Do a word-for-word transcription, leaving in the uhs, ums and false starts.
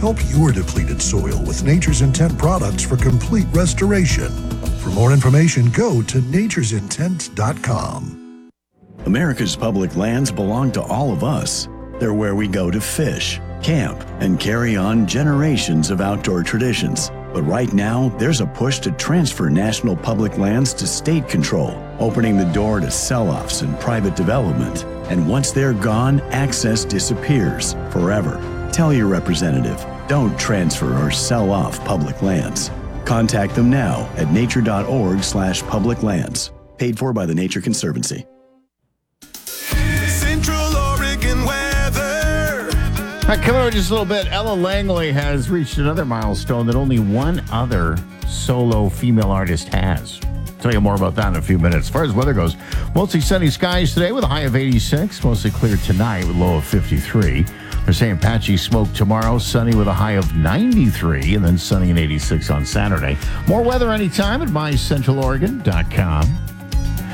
Help your depleted soil with Nature's Intent products for complete restoration. For more information, go to natures intent dot com. America's public lands belong to all of us. They're where we go to fish, camp, and carry on generations of outdoor traditions. But right now, there's a push to transfer national public lands to state control, opening the door to sell-offs and private development. And once they're gone, access disappears forever. Tell your representative, don't transfer or sell off public lands. Contact them now at nature.org slash public lands. Paid for by the Nature Conservancy. Central Oregon weather. All right, coming over just a little bit, Ella Langley has reached another milestone that only one other solo female artist has. Tell you more about that in a few minutes. As far as weather goes, mostly sunny skies today with a high of eighty-six, mostly clear tonight with a low of fifty-three. They're saying patchy smoke tomorrow, sunny with a high of ninety-three, and then sunny and eighty-six on Saturday. More weather anytime at my central oregon dot com.